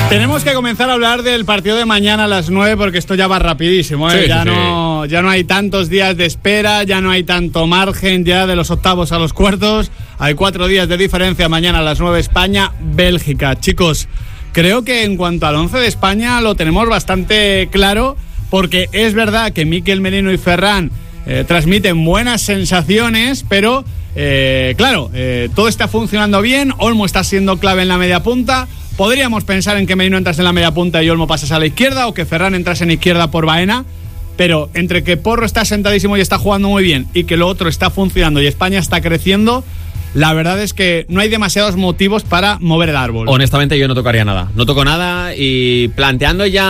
Tenemos que comenzar a hablar del partido de mañana a las 9 porque esto ya va rapidísimo, ¿eh? Ya no hay tantos días de espera, ya no hay tanto margen ya de los octavos a los cuartos. Hay 4 días de diferencia mañana a las 9 España-Bélgica. Chicos, creo que en cuanto al 11 de España lo tenemos bastante claro porque es verdad que Mikel Merino y Ferran transmiten buenas sensaciones, pero todo está funcionando bien. Olmo está siendo clave en la media punta. Podríamos pensar en que Merino entrase en la media punta y Olmo pasase a la izquierda, o que Ferran entrase en izquierda por Baena, pero entre que Porro está sentadísimo y está jugando muy bien y que lo otro está funcionando y España está creciendo, la verdad es que no hay demasiados motivos para mover el árbol. Honestamente yo no tocaría nada, no toco nada, y planteando ya